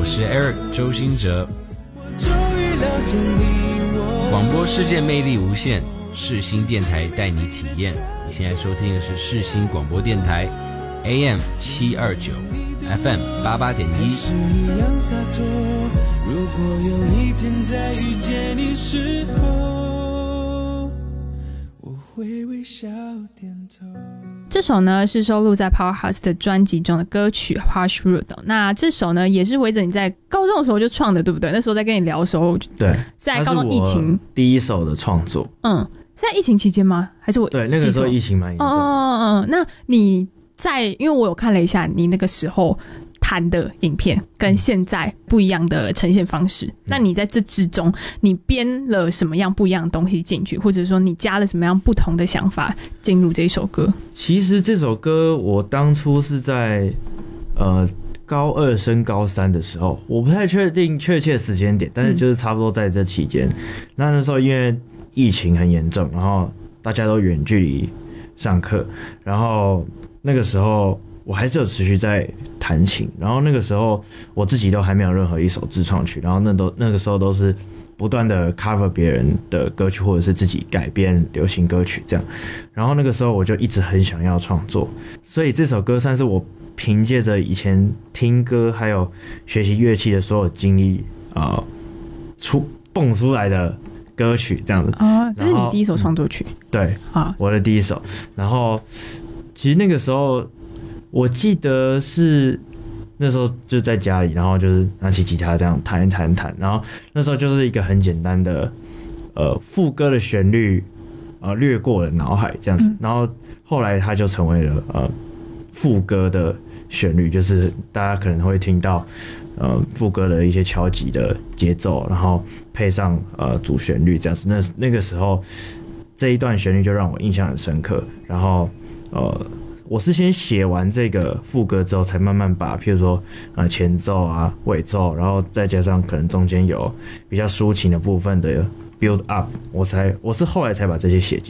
是 Eric 周兴哲。广播世界魅力无限，世新电台带你体验。你现在收听的是世新广播电台 AM 729 FM 88.1。 是一样洒脱，如果有一天再遇见你时候，我会微笑点头。 这首呢是收录在 Powerhouse 的专辑中的歌曲 Hush Root。 那这首呢也是维泽你在高中的时候就创的，对不对？那时候在跟你聊的时候， 对， 在高中疫情第一首的创作。 是在疫情期间吗？还是我对，那个时候疫情蛮严重的。 那你在，因为我有看了一下你那个时候弹的影片跟现在不一样的呈现方式，那你在这之中你编了什么样不一样的东西进去，或者说你加了什么样不同的想法进入这首歌？ 其实这首歌我当初是在高2升高3的时候，我不太确定确切时间点，但是就是差不多在这期间。那时候因为疫情很严重，然后大家都远距离上课，然后那个时候我还是有持续在弹琴，然后那个时候我自己都还没有任何一首自创曲，然后那个时候都是不断的 cover 别人的歌曲，或者是自己改编流行歌曲这样。然后那个时候我就一直很想要创作，所以这首歌算是我凭借着以前听歌还有学习乐器的所有经历蹦出来的歌曲这样子。 这是你第一首创作曲？ 对，我的第一首。然后其实那个时候我记得是那时候就在家里，然后就是拿起吉他这样弹一弹，然后那时候就是一个很简单的副歌的旋律掠过了脑海这样子，然后后来它就成为了副歌的旋律，就是大家可能会听到副歌的一些敲击的节奏，然后配上主旋律这样子。那个时候这一段旋律就让我印象很深刻，然后我是先写完这个副歌之后，才慢慢把譬如说前奏啊、尾奏，然后再加上可能中间有比较抒情的部分的 build up， 我是后来才把这些写进